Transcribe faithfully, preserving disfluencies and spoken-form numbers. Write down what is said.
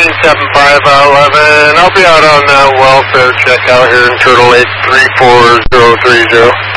nine seven five eleven. I'll be out on uh, welfare check out here in Turtle Lake three four zero three zero.